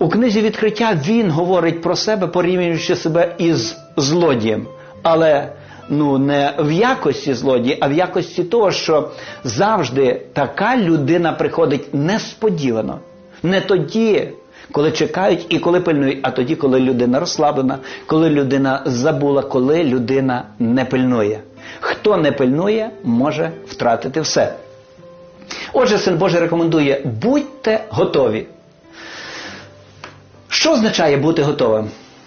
У книзі «Відкриття» він говорить про себе, порівнюючи себе із злодієм. Але не в якості злодія, а в якості того, що завжди така людина приходить несподівано. Не тоді, коли чекають і коли пильнують, а тоді, коли людина розслаблена, коли людина забула, коли людина не пильнує. Хто не пильнує, може втратити все. Отже, Син Божий рекомендує: будьте готові. Що означає бути готовим?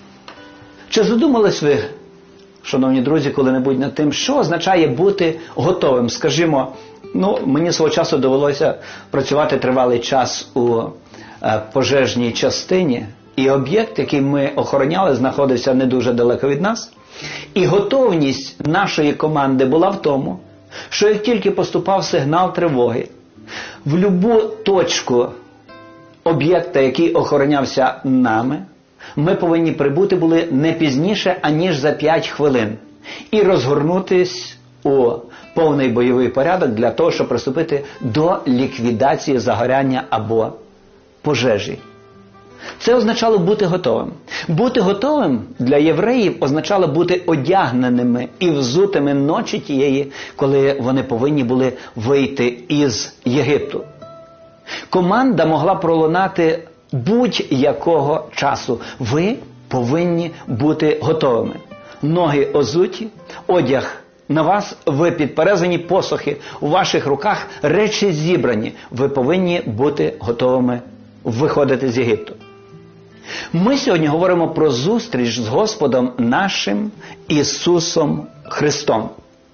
Чи задумались ви, шановні друзі, коли-небудь над тим, що означає бути готовим? Скажімо, мені свого часу довелося працювати тривалий час у пожежній частині, і об'єкт, який ми охороняли, знаходився не дуже далеко від нас. І готовність нашої команди була в тому, що як тільки поступав сигнал тривоги, в любу точку об'єкта, який охоронявся нами, ми повинні прибути були не пізніше, аніж за 5 хвилин. І розгорнутись у повний бойовий порядок для того, щоб приступити до ліквідації загоряння або пожежі. Це означало бути готовим. Бути готовим для євреїв означало бути одягненими і взутими ночі тієї, коли вони повинні були вийти із Єгипту. Команда могла пролунати будь-якого часу. Ви повинні бути готовими. Ноги озуті, одяг на вас, ви підперезані, посохи у ваших руках, речі зібрані. Ви повинні бути готовими виходити з Єгипту. Ми сьогодні говоримо про зустріч з Господом нашим Ісусом Христом.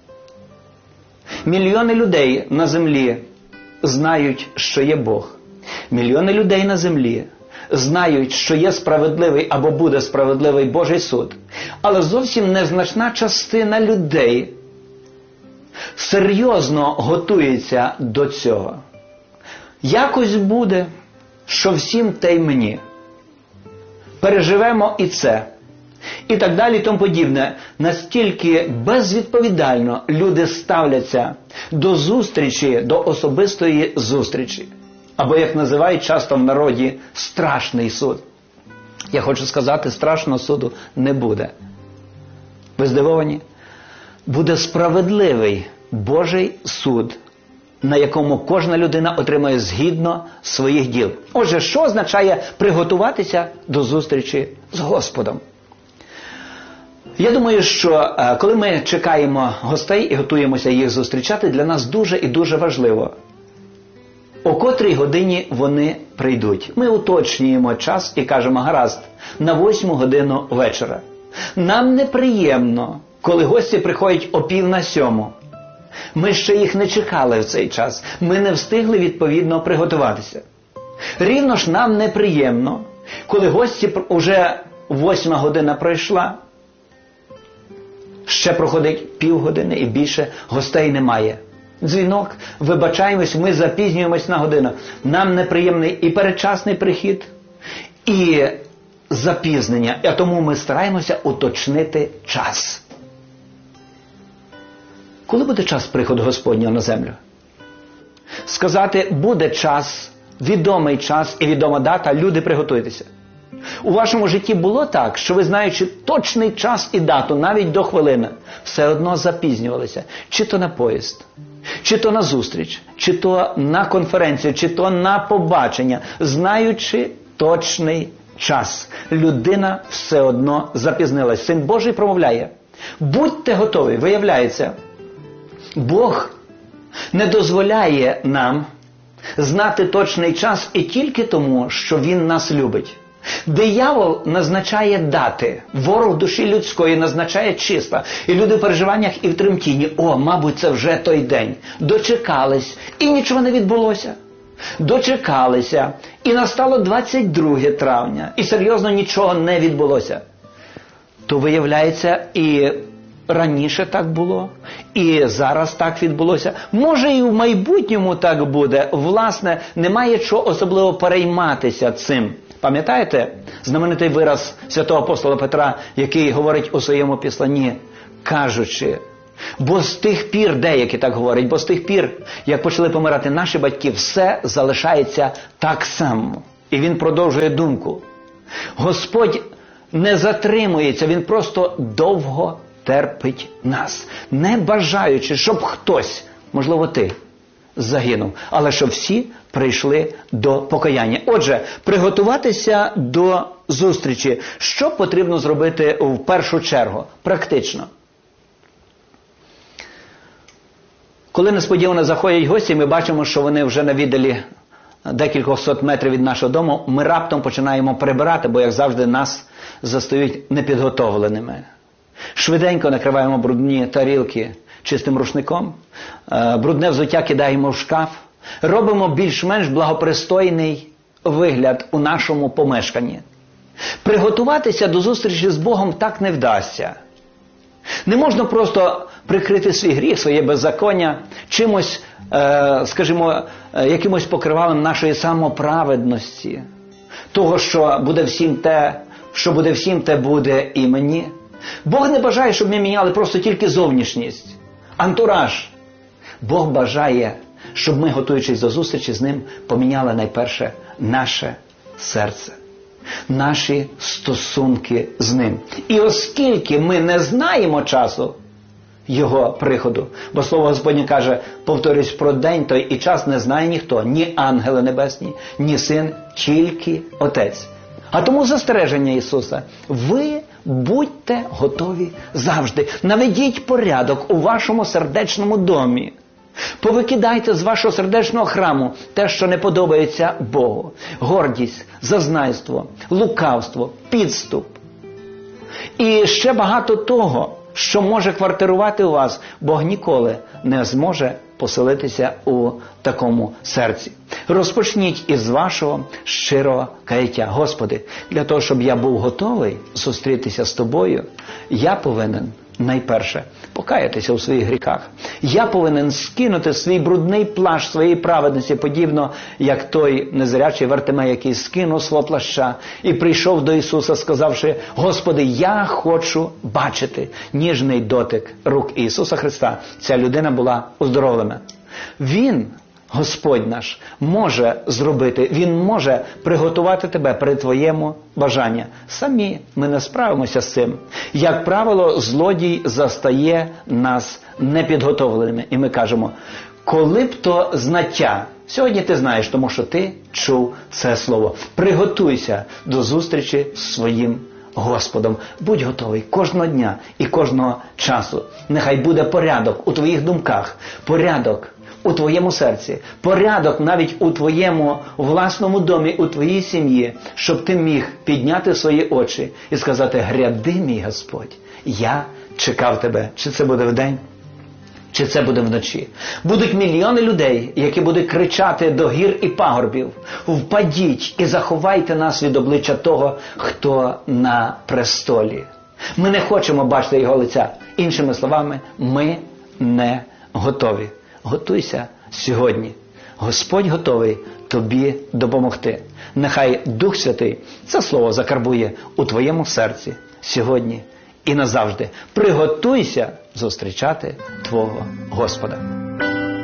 Мільйони людей на землі знають, що є Бог. Мільйони людей на землі знають, що є справедливий або буде справедливий Божий суд. Але зовсім незначна частина людей серйозно готується до цього. Якось буде, що всім те й мені. Переживемо і це. І так далі, і тому подібне. Настільки безвідповідально люди ставляться до зустрічі, до особистої зустрічі. Або, як називають часто в народі, страшний суд. Я хочу сказати, страшного суду не буде. Ви здивовані? Буде справедливий Божий суд, на якому кожна людина отримає згідно своїх діл. Отже, що означає приготуватися до зустрічі з Господом? Я думаю, що коли ми чекаємо гостей і готуємося їх зустрічати, для нас дуже і дуже важливо, о котрій годині вони прийдуть. Ми уточнюємо час і кажемо: гаразд, на 8 годину вечора. Нам неприємно, коли гості приходять о 6:45. Ми ще їх не чекали в цей час. Ми не встигли відповідно приготуватися. Рівно ж нам неприємно, коли гості вже 8 година пройшла, ще проходить півгодини і більше, гостей немає. Дзвінок, вибачаємось, ми запізнюємось на годину. Нам неприємний і передчасний прихід, і запізнення. А тому ми стараємося уточнити час. Коли буде час приходу Господнього на землю? Сказати: буде час, відомий час і відома дата, люди, приготуйтеся. У вашому житті було так, що ви, знаючи точний час і дату, навіть до хвилини, все одно запізнювалися. Чи то на поїзд, чи то на зустріч, чи то на конференцію, чи то на побачення, знаючи точний час. Людина все одно запізнилась. Син Божий промовляє: будьте готові. Виявляється, Бог не дозволяє нам знати точний час і тільки тому, що Він нас любить. Диявол назначає дати, ворог душі людської назначає числа. І люди в переживаннях і в тремтінні: о, мабуть, це вже той день. Дочекались, і нічого не відбулося. Дочекалися, і настало 22 травня, і серйозно нічого не відбулося. То виявляється, і раніше так було, і зараз так відбулося. Може, і в майбутньому так буде. Власне, немає чого особливо перейматися цим. Пам'ятаєте знаменитий вираз святого апостола Петра, який говорить у своєму післанні, кажучи: бо з тих пір, деякі так говорять, бо з тих пір, як почали помирати наші батьки, все залишається так само. І він продовжує думку: Господь не затримується, Він просто довго терпить нас, не бажаючи, щоб хтось, можливо ти, загинув, але щоб всі прийшли до покаяння. Отже, приготуватися до зустрічі. Що потрібно зробити в першу чергу? Практично. Коли несподівано заходять гості, ми бачимо, що вони вже на віддалі декількох сот метрів від нашого дому, ми раптом починаємо прибирати, бо, як завжди, нас застають непідготовленими. Швиденько накриваємо брудні тарілки чистим рушником, брудне взуття кидаємо в шкаф, робимо більш-менш благопристойний вигляд у нашому помешканні. Приготуватися до зустрічі з Богом так не вдасться. Не можна просто прикрити свій гріх, своє беззаконня чимось, скажімо, якимось покривалом нашої самоправедності. Того, що буде всім те буде і мені. Бог не бажає, щоб ми міняли просто тільки зовнішність, антураж. Бог бажає, щоб ми, готуючись до зустрічі з Ним, поміняли найперше наше серце, наші стосунки з Ним. І оскільки ми не знаємо часу Його приходу, бо Слово Господнє каже, повторюсь, про день той і час не знає ніхто, ні ангели небесні, ні Син, тільки Отець. А тому застереження Ісуса: ви будьте готові завжди. Наведіть порядок у вашому сердечному домі. Повикидайте з вашого сердечного храму те, що не подобається Богу. Гордість, зазнайство, лукавство, підступ. І ще багато того, що може квартирувати у вас. Бог ніколи не зможе поселитися у такому серці. Розпочніть із вашого щирого каяття. Господи, для того, щоб я був готовий зустрітися з Тобою, я повинен найперше покаятися у своїх гріхах. Я повинен скинути свій брудний плащ своєї праведності, подібно як той незрячий Вартимей, який скинув свого плаща і прийшов до Ісуса, сказавши: Господи, я хочу бачити ніжний дотик рук Ісуса Христа. Ця людина була оздоровлена. Він, Господь наш, може зробити, Він може приготувати тебе при твоєму бажанні. Самі ми не справимося з цим. Як правило, злодій застає нас непідготовленими. І ми кажемо: коли б то знаття. Сьогодні ти знаєш, тому що ти чув це слово. Приготуйся до зустрічі з своїм Господом. Будь готовий кожного дня і кожного часу. Нехай буде порядок у твоїх думках, порядок у твоєму серці, порядок навіть у твоєму власному домі, у твоїй сім'ї, щоб ти міг підняти свої очі і сказати: гряди, мій Господь, я чекав тебе. Чи це буде вдень, чи це буде вночі. Будуть мільйони людей, які будуть кричати до гір і пагорбів: впадіть і заховайте нас від обличчя того, хто на престолі. Ми не хочемо бачити його лиця. Іншими словами, ми не готові. Готуйся сьогодні. Господь готовий тобі допомогти. Нехай Дух Святий це слово закарбує у твоєму серці сьогодні і назавжди. Приготуйся зустрічати твого Господа.